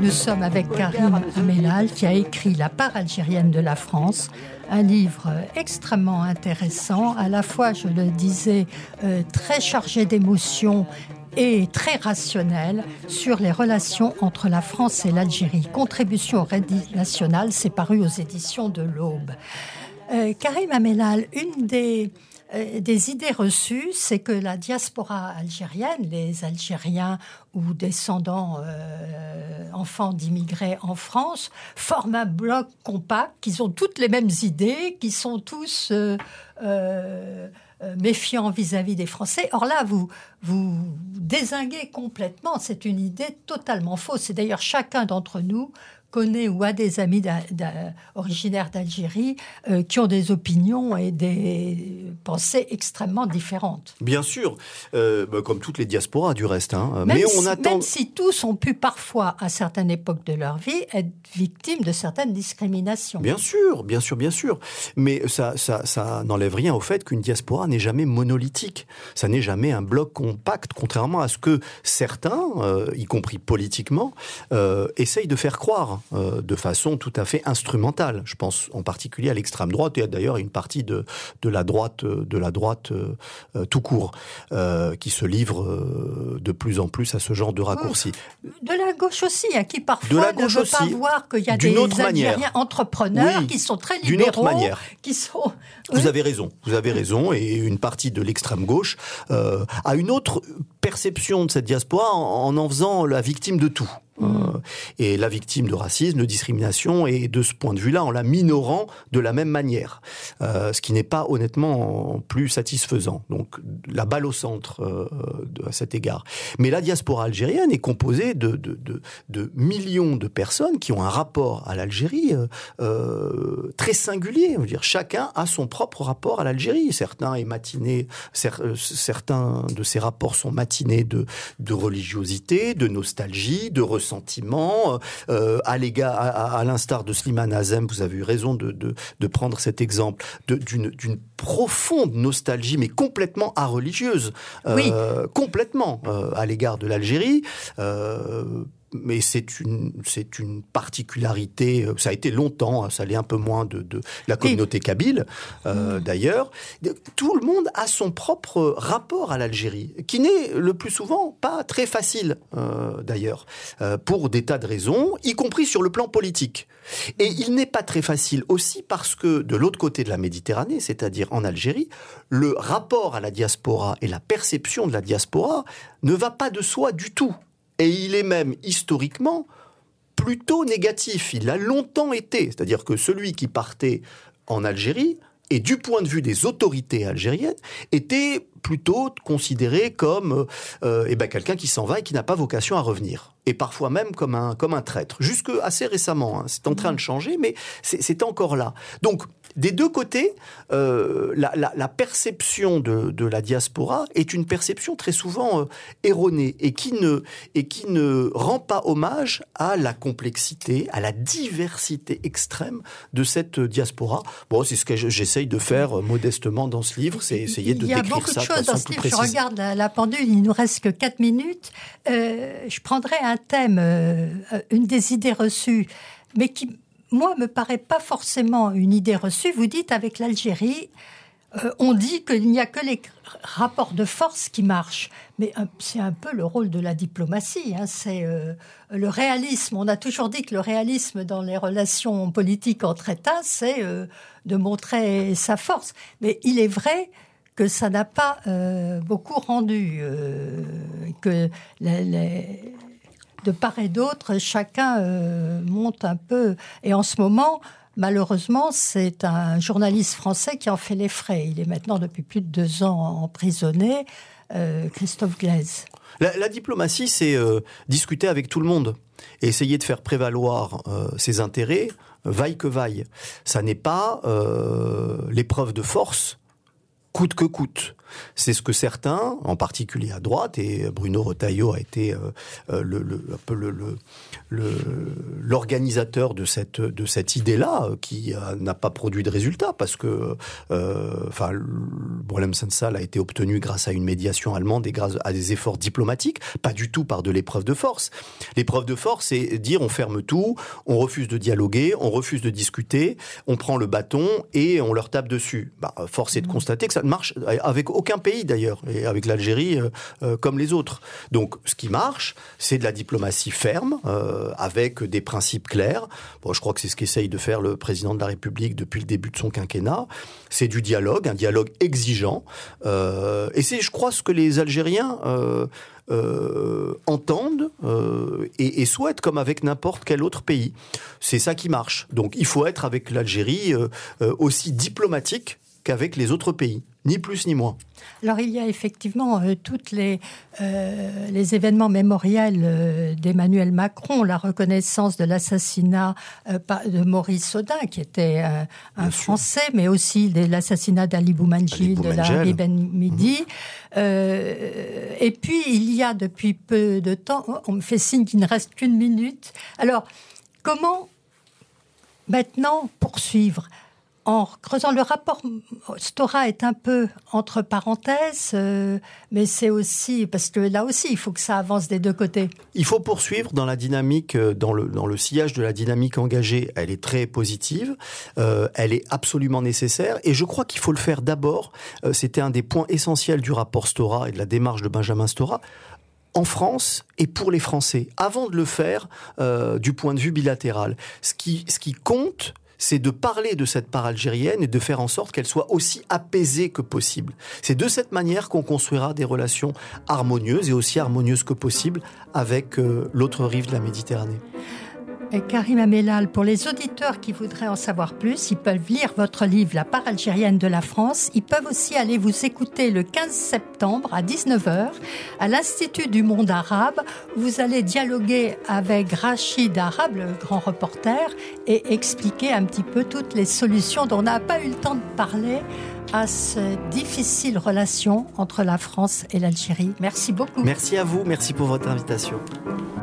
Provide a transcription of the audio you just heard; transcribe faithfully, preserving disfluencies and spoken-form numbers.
Nous sommes avec Karim Amellal qui a écrit La part algérienne de la France, un livre extrêmement intéressant, à la fois, je le disais, euh, très chargé d'émotions et très rationnel sur les relations entre la France et l'Algérie. Contribution au Rédit national, c'est paru aux éditions de l'Aube. Euh, Karim Amellal, une des... des idées reçues, c'est que la diaspora algérienne, les Algériens ou descendants, euh, enfants d'immigrés en France, forment un bloc compact, qu'ils ont toutes les mêmes idées, qui sont tous euh, euh, méfiants vis-à-vis des Français. Or là, vous vous dézinguez complètement. C'est une idée totalement fausse. Et d'ailleurs, chacun d'entre nous connaît ou a des amis d'a, d'a, originaires d'Algérie euh, qui ont des opinions et des pensées extrêmement différentes. Bien sûr, euh, bah, comme toutes les diasporas du reste. Hein. Même Mais si, on attend... même si tous ont pu parfois, à certaines époques de leur vie, être victimes de certaines discriminations. Bien sûr, bien sûr, bien sûr. Mais ça, ça, ça n'enlève rien au fait qu'une diaspora n'est jamais monolithique. Ça n'est jamais un bloc compact, contrairement à ce que certains, euh, y compris politiquement, euh, essayent de faire croire. De façon tout à fait instrumentale. Je pense en particulier à l'extrême droite et d'ailleurs à une partie de, de la droite, de la droite euh, tout court, euh, qui se livre euh, de plus en plus à ce genre de raccourcis. De la gauche aussi, hein, qui parfois ne veut aussi, pas voir qu'il y a des Algériens manière. entrepreneurs oui, qui sont très libéraux. D'une autre manière. Qui sont... Vous oui. avez raison, vous avez raison, et une partie de l'extrême gauche euh, a une autre perception de cette diaspora en en, en faisant la victime de tout. Mmh. Euh, et la victime de racisme, de discrimination, et de ce point de vue-là, en la minorant de la même manière, euh, ce qui n'est pas honnêtement plus satisfaisant. Donc la balle au centre euh, de, à cet égard. Mais la diaspora algérienne est composée de, de, de, de millions de personnes qui ont un rapport à l'Algérie euh, euh, très singulier. Je veux dire, chacun a son propre rapport à l'Algérie. Certains est matiné, cer- certains de ces rapports sont matinés de, de religiosité, de nostalgie, de sentiment, euh, à l'égard, à, à l'instar de Slimane Azem, vous avez eu raison de, de, de prendre cet exemple, de, d'une, d'une profonde nostalgie, mais complètement areligieuse, euh, oui. complètement euh, à l'égard de l'Algérie. Euh, mais c'est une, c'est une particularité, ça a été longtemps, ça l'est un peu moins de, de la communauté kabyle, euh, mmh. d'ailleurs. Tout le monde a son propre rapport à l'Algérie, qui n'est le plus souvent pas très facile, euh, d'ailleurs, euh, pour des tas de raisons, y compris sur le plan politique. Et il n'est pas très facile aussi parce que de l'autre côté de la Méditerranée, c'est-à-dire en Algérie, le rapport à la diaspora et la perception de la diaspora ne va pas de soi du tout. Et il est même, historiquement, plutôt négatif. Il a longtemps été. C'est-à-dire que celui qui partait en Algérie, et du point de vue des autorités algériennes, était plutôt considéré comme euh, eh ben, quelqu'un qui s'en va et qui n'a pas vocation à revenir. Et parfois même comme un, comme un traître. Jusque assez récemment. Hein. C'est en train de changer, mais c'est, c'est encore là. Donc, des deux côtés, euh, la, la, la perception de, de la diaspora est une perception très souvent euh, erronée et qui, ne, et qui ne rend pas hommage à la complexité, à la diversité extrême de cette diaspora. Bon, c'est ce que j'essaye de faire euh, modestement dans ce livre, c'est essayer de décrire ça de façon plus précise. Il y a beaucoup de choses dans ce livre. Je regarde la, la pendule, il nous reste que quatre minutes. Euh, je prendrai un thème, euh, une des idées reçues, mais qui... moi, me paraît pas forcément une idée reçue. Vous dites, avec l'Algérie, euh, on dit qu'il n'y a que les rapports de force qui marchent. Mais euh, c'est un peu le rôle de la diplomatie. Hein. C'est euh, le réalisme. On a toujours dit que le réalisme dans les relations politiques entre États, c'est euh, de montrer sa force. Mais il est vrai que ça n'a pas euh, beaucoup rendu. Euh, que les... les de part et d'autre, chacun euh, monte un peu. Et en ce moment, malheureusement, c'est un journaliste français qui en fait les frais. Il est maintenant depuis plus de deux ans emprisonné, euh, Christophe Glaise. La, la diplomatie, c'est euh, discuter avec tout le monde et essayer de faire prévaloir euh, ses intérêts, vaille que vaille. Ça n'est pas euh, l'épreuve de force coûte que coûte. C'est ce que certains, en particulier à droite, et Bruno Retailleau a été euh, le, le, un peu le, le, le, l'organisateur de cette, de cette idée-là, qui euh, n'a pas produit de résultat, parce que euh, enfin, le Boualem Sansal a été obtenu grâce à une médiation allemande et grâce à des efforts diplomatiques, pas du tout par de l'épreuve de force. L'épreuve de force, c'est dire on ferme tout, on refuse de dialoguer, on refuse de discuter, on prend le bâton et on leur tape dessus. Bah, force est de constater que ça ne marche avec aucun pays d'ailleurs, et avec l'Algérie euh, euh, comme les autres. Donc ce qui marche, c'est de la diplomatie ferme, euh, avec des principes clairs. Bon, je crois que c'est ce qu'essaye de faire le président de la République depuis le début de son quinquennat. C'est du dialogue, un dialogue exigeant. Euh, et c'est, je crois, ce que les Algériens euh, euh, entendent euh, et, et souhaitent, comme avec n'importe quel autre pays. C'est ça qui marche. Donc il faut être avec l'Algérie euh, euh, aussi diplomatique qu'avec les autres pays, ni plus ni moins. Alors il y a effectivement euh, toutes les, euh, les événements mémoriels euh, d'Emmanuel Macron, la reconnaissance de l'assassinat euh, de Maurice Audin, qui était euh, un Français, sûr. Mais aussi de l'assassinat d'Ali Boumendjel, de la rue Ben Midi. Mmh. Euh, et puis il y a depuis peu de temps, on me fait signe qu'il ne reste qu'une minute. Alors comment maintenant poursuivre ? En creusant, le rapport Stora est un peu entre parenthèses, euh, mais c'est aussi, parce que là aussi, il faut que ça avance des deux côtés. Il faut poursuivre dans la dynamique, dans le, dans le sillage de la dynamique engagée. Elle est très positive, euh, elle est absolument nécessaire, et je crois qu'il faut le faire d'abord. Euh, c'était un des points essentiels du rapport Stora et de la démarche de Benjamin Stora. En France et pour les Français, avant de le faire euh, du point de vue bilatéral. Ce qui, ce qui compte, c'est de parler de cette part algérienne et de faire en sorte qu'elle soit aussi apaisée que possible. C'est de cette manière qu'on construira des relations harmonieuses et aussi harmonieuses que possible avec euh, l'autre rive de la Méditerranée. Et Karim Amellal, pour les auditeurs qui voudraient en savoir plus, ils peuvent lire votre livre « La part algérienne de la France ». Ils peuvent aussi aller vous écouter le quinze septembre à dix-neuf heures à l'Institut du monde arabe. Vous allez dialoguer avec Rachid Arabe, le grand reporter, et expliquer un petit peu toutes les solutions dont on n'a pas eu le temps de parler à cette difficile relation entre la France et l'Algérie. Merci beaucoup. Merci à vous, merci pour votre invitation.